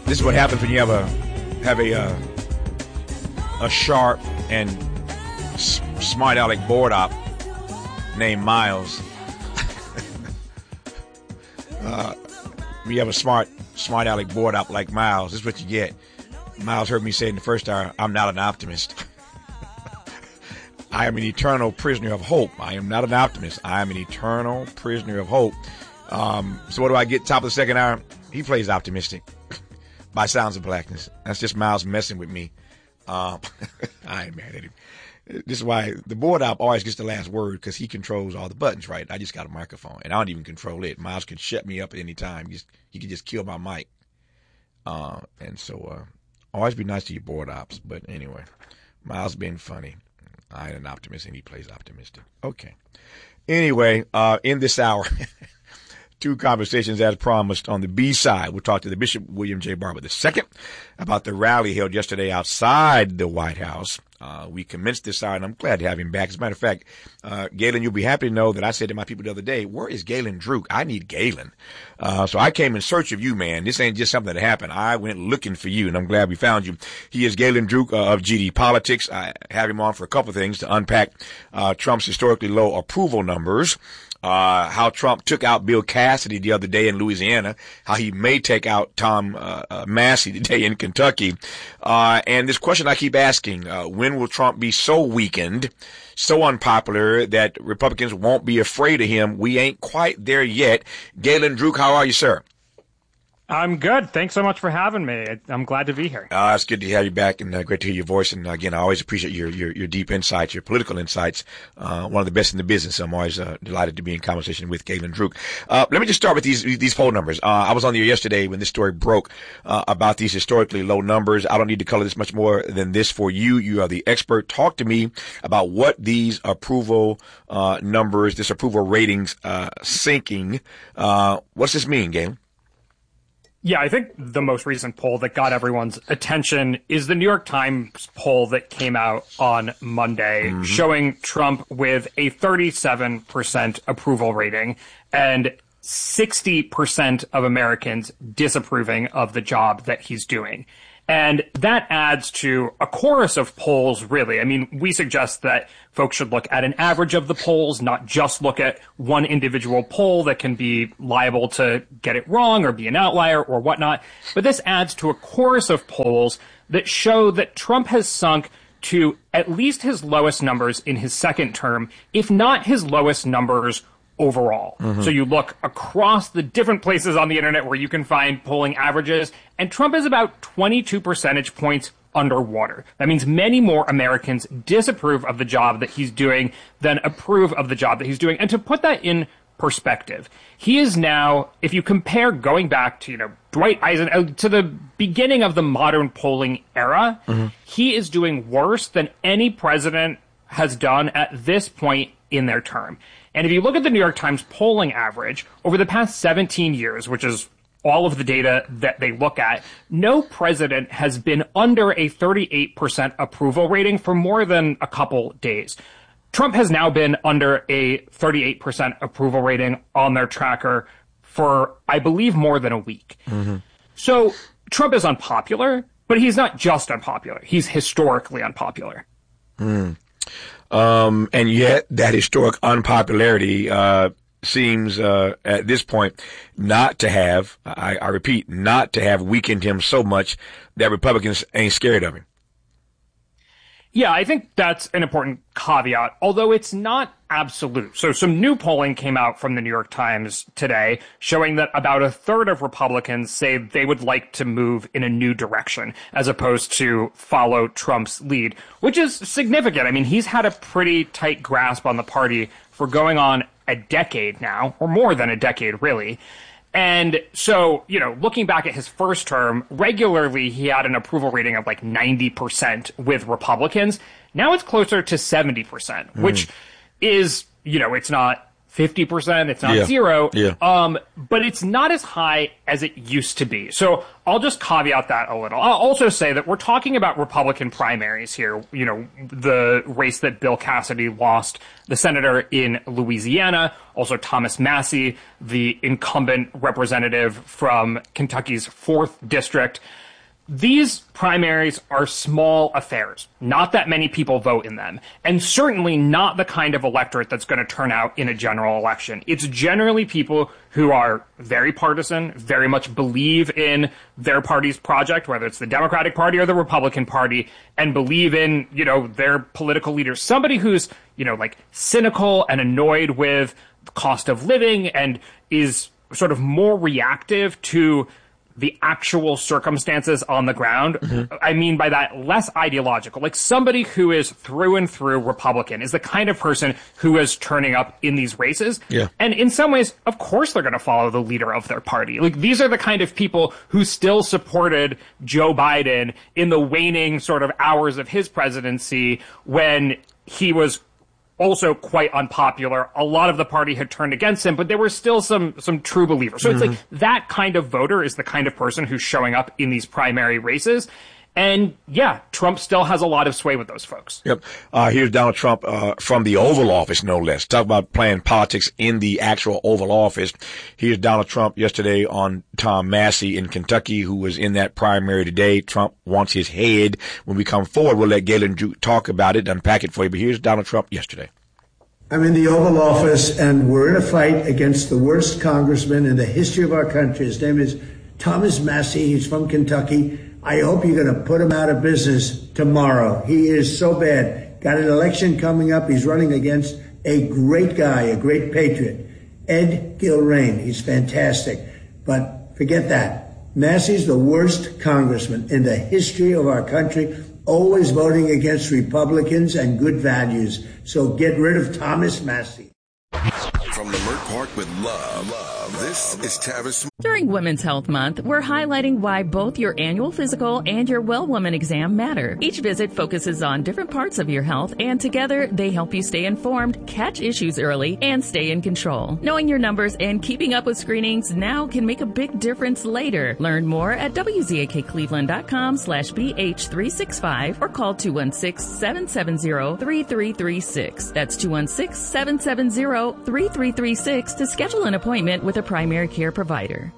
This is what happens when you have a sharp and smart aleck board op named Miles. When you have a smart aleck board op like Miles, this is what you get. Miles heard me say in the first hour, I'm not an optimist. I am an eternal prisoner of hope. I am not an optimist. I am an eternal prisoner of hope. So what do I get top of the second hour? He plays optimistic by Sounds of Blackness. That's just Miles messing with me. I ain't mad at him. This is why the board op always gets the last word, because he controls all the buttons, right? I just got a microphone, and I don't even control it. Miles can shut me up at any time. He can just kill my mic. And so always be nice to your board ops. But anyway, Miles being funny. I ain't an optimist, and he plays optimistic. Okay. Anyway, in this hour, two conversations as promised. On the B side, we'll talk to the Bishop William J. Barber II about the rally held yesterday outside the White House. We commenced this hour, and I'm glad to have him back. As a matter of fact, Galen, you'll be happy to know that I said to my people the other day, where is Galen Druk? I need Galen. So I came in search of you, man. This ain't just something that happened. I went looking for you, and I'm glad we found you. He is Galen Druk of GD Politics. I have him on for a couple of things to unpack Trump's historically low approval numbers. How Trump took out Bill Cassidy the other day in Louisiana, how he may take out Tom Massey today in Kentucky. And this question I keep asking, when will Trump be so weakened, so unpopular that Republicans won't be afraid of him? We ain't quite there yet. Galen Druk, how are you, sir? I'm good. Thanks so much for having me. I'm glad to be here. It's good to have you back, and great to hear your voice. And again, I always appreciate your deep insights, your political insights. One of the best in the business. I'm always delighted to be in conversation with Galen Druk. Let me just start with these poll numbers. I was on the air yesterday when this story broke about these historically low numbers. I don't need to color this much more than this for you. You are the expert. Talk to me about what these approval numbers, this approval ratings sinking. What's this mean, Galen? Yeah, I think the most recent poll that got everyone's attention is the New York Times poll that came out on Monday, showing Trump with a 37% approval rating and 60% of Americans disapproving of the job that he's doing. And that adds to a chorus of polls, really. I mean, we suggest that folks should look at an average of the polls, not just look at one individual poll that can be liable to get it wrong or be an outlier or whatnot. But this adds to a chorus of polls that show that Trump has sunk to at least his lowest numbers in his second term, if not his lowest numbers overall. So you look across the different places on the internet where you can find polling averages, and Trump is about 22 percentage points underwater. That means many more Americans disapprove of the job that he's doing than approve of the job that he's doing. And to put that in perspective, he is now, if you compare going back to, Dwight Eisenhower, to the beginning of the modern polling era, he is doing worse than any president has done at this point in their term. And if you look at the New York Times polling average over the past 17 years, which is all of the data that they look at, no president has been under a 38% approval rating for more than a couple days. Trump has now been under a 38% approval rating on their tracker for, I believe, more than a week. So Trump is unpopular, but he's not just unpopular. He's historically unpopular. And yet that historic unpopularity seems at this point not to have, I repeat, not to have weakened him so much that Republicans ain't scared of him. Yeah, I think that's an important caveat, although it's not absolute. So some new polling came out from the New York Times today showing that about a third of Republicans say they would like to move in a new direction as opposed to follow Trump's lead, which is significant. I mean, he's had a pretty tight grasp on the party for going on a decade now, or more than a decade, really. And so, looking back at his first term, regularly he had an approval rating of like 90% with Republicans. Now it's closer to 70%, which is, it's not 50%. It's not zero. But it's not as high as it used to be. So I'll just caveat that a little. I'll also say that we're talking about Republican primaries here. You know, the race that Bill Cassidy lost, the senator in Louisiana, also Thomas Massie, the incumbent representative from Kentucky's 4th district. These primaries are small affairs. Not that many people vote in them. And certainly not the kind of electorate that's going to turn out in a general election. It's generally people who are very partisan, very much believe in their party's project, whether it's the Democratic Party or the Republican Party, and believe in, you know, their political leaders. Somebody who's, you know, like cynical and annoyed with the cost of living and is sort of more reactive to the actual circumstances on the ground. I mean by that, less ideological. Like somebody who is through and through Republican is the kind of person who is turning up in these races. And in some ways, of course, they're going to follow the leader of their party. Like these are the kind of people who still supported Joe Biden in the waning sort of hours of his presidency when he was also quite unpopular. A lot of the party had turned against him, but there were still some true believers. So it's like that kind of voter is the kind of person who's showing up in these primary races. And yeah, Trump still has a lot of sway with those folks. Here's Donald Trump from the Oval Office, no less. Talk about playing politics in the actual Oval Office. Here's Donald Trump yesterday on Tom Massie in Kentucky, who was in that primary today. Trump wants his head. When we come forward, we'll let Galen Juke talk about it, unpack it for you. But here's Donald Trump yesterday. I'm in the Oval Office, and we're in a fight against the worst congressman in the history of our country. His name is Thomas Massie. He's from Kentucky. I hope you're going to put him out of business tomorrow. He is so bad. Got an election coming up. He's running against a great guy, a great patriot, Ed Gilrain. He's fantastic. But forget that. Massie's the worst congressman in the history of our country, always voting against Republicans and good values. So get rid of Thomas Massie. From Leimert Park with love, this is Tavis. During Women's Health Month, we're highlighting why both your annual physical and your Well Woman exam matter. Each visit focuses on different parts of your health, and together they help you stay informed, catch issues early, and stay in control. Knowing your numbers and keeping up with screenings now can make a big difference later. Learn more at WZAKCleveland.com/BH365 or call 216-770-3336. That's 216-770-3336 to schedule an appointment with a primary care provider.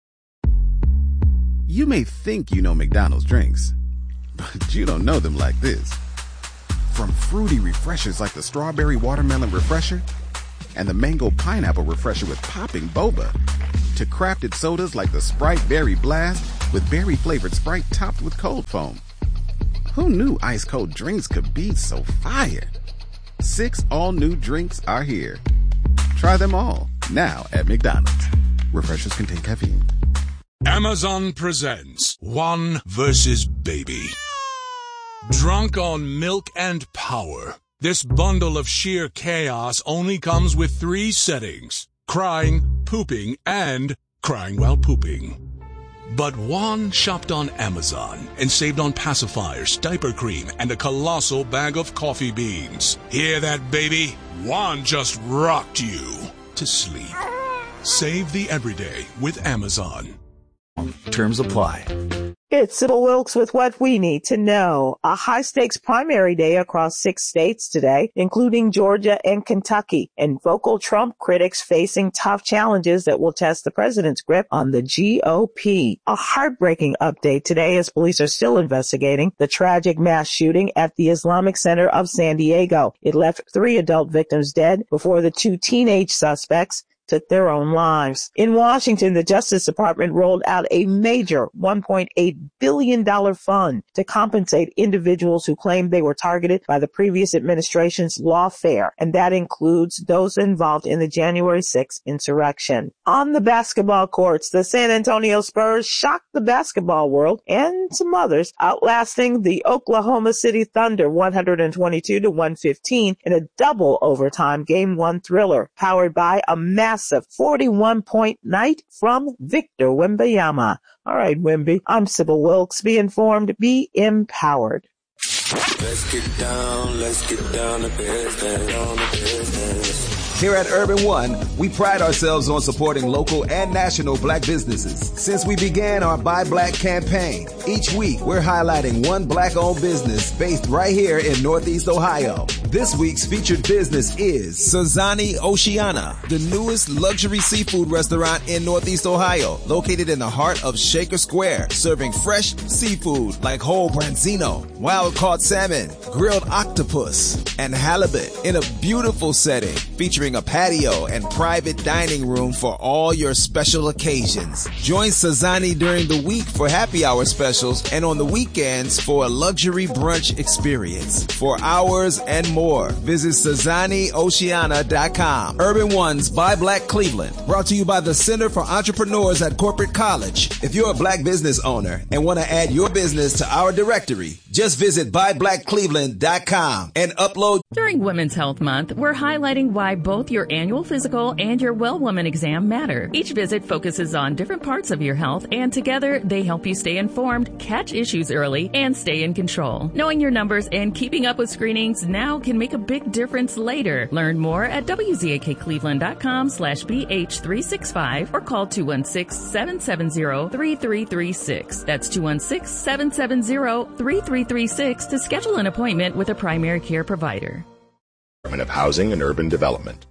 You may think you know McDonald's drinks, but you don't know them like this. From fruity refreshers like the Strawberry Watermelon Refresher and the Mango Pineapple Refresher with popping boba, to crafted sodas like the Sprite Berry Blast with berry-flavored Sprite topped with cold foam. Who knew ice-cold drinks could be so fire? 6 all-new drinks are here. Try them all, now at McDonald's. Refreshers contain caffeine. Amazon presents One vs. Baby. Drunk on milk and power, this bundle of sheer chaos only comes with 3 settings: crying, pooping, and crying while pooping. But Juan shopped on Amazon and saved on pacifiers, diaper cream, and a colossal bag of coffee beans. Hear that, baby? Juan just rocked you to sleep. Save the everyday with Amazon. Terms apply. It's Sybil Wilkes with what we need to know. A high-stakes primary day across 6 states today, including Georgia and Kentucky, and vocal Trump critics facing tough challenges that will test the president's grip on the GOP. A heartbreaking update today as police are still investigating the tragic mass shooting at the Islamic Center of San Diego. It left 3 adult victims dead before the 2 teenage suspects took their own lives. In Washington, the Justice Department rolled out a major $1.8 billion fund to compensate individuals who claimed they were targeted by the previous administration's lawfare, and that includes those involved in the January 6th insurrection. On the basketball courts, the San Antonio Spurs shocked the basketball world and some others, outlasting the Oklahoma City Thunder 122-115 in a double overtime Game 1 thriller, powered by a massive 41-point night from Victor Wembanyama. All right, Wemby, I'm Sybil Wilkes. Be informed, be empowered. Let's get down to business. Here at Urban One, we pride ourselves on supporting local and national black businesses. Since we began our Buy Black campaign, each week we're highlighting one black-owned business based right here in Northeast Ohio. This week's featured business is Sazani Oceana, the newest luxury seafood restaurant in Northeast Ohio, located in the heart of Shaker Square, serving fresh seafood like whole branzino, wild-caught salmon, grilled octopus, and halibut in a beautiful setting featuring a patio and private dining room for all your special occasions. Join Sazani during the week for happy hour specials and on the weekends for a luxury brunch experience. For hours and more, visit SazaniOceana.com. Urban One's Buy Black Cleveland, brought to you by the Center for Entrepreneurs at Corporate College. If you're a black business owner and want to add your business to our directory, just visit BuyBlackCleveland.com and upload. During Women's Health Month, we're highlighting why both your annual physical and your Well Woman exam matter. Each visit focuses on different parts of your health, and together they help you stay informed, catch issues early, and stay in control. Knowing your numbers and keeping up with screenings now can make a big difference later. Learn more at WZAKCleveland.com/BH365 or call 216-770-3336. That's 216-770-3336 to schedule an appointment with a primary care provider. Department of Housing and Urban Development.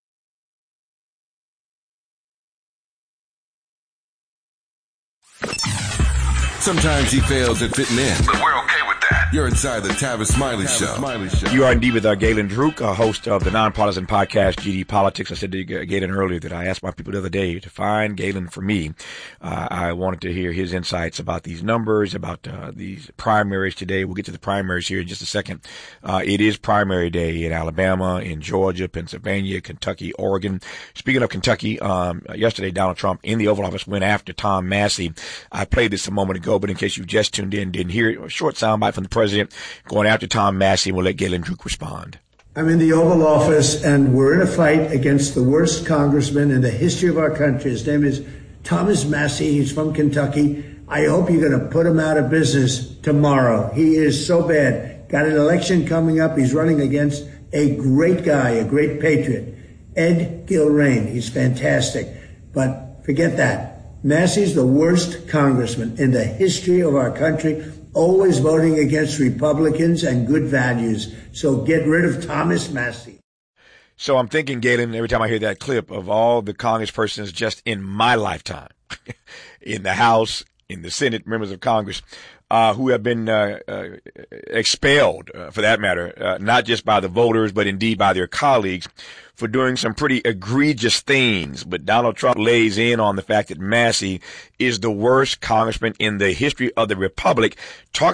Sometimes he fails at fitting in, but we're okay with that. You're inside the Tavis Smiley Show. You are indeed with Galen Druk, host of the nonpartisan podcast GD Politics. I said to Galen earlier that I asked my people the other day to find Galen for me. I wanted to hear his insights about these numbers, about these primaries today. We'll get to the primaries here in just a second. It is primary day in Alabama, in Georgia, Pennsylvania, Kentucky, Oregon. Speaking of Kentucky, yesterday Donald Trump in the Oval Office went after Tom Massey. I played this a moment ago, but in case you just tuned in, didn't hear it, a short soundbite from the president going after Tom Massey. We'll let Galen Druk respond. I'm in the Oval Office, and we're in a fight against the worst congressman in the history of our country. His name is Thomas Massey. He's from Kentucky. I hope you're going to put him out of business tomorrow. He is so bad. Got an election coming up. He's running against a great guy, a great patriot, Ed Gilrain. He's fantastic. But forget that. Massey's the worst congressman in the history of our country, always voting against Republicans and good values. So get rid of Thomas Massey. So I'm thinking, Galen, every time I hear that clip, of all the congresspersons just in my lifetime, in the House, in the Senate, members of Congress, who have been expelled, for that matter, not just by the voters, but indeed by their colleagues, for doing some pretty egregious things. But Donald Trump lays in on the fact that Massey is the worst congressman in the history of the republic. Talk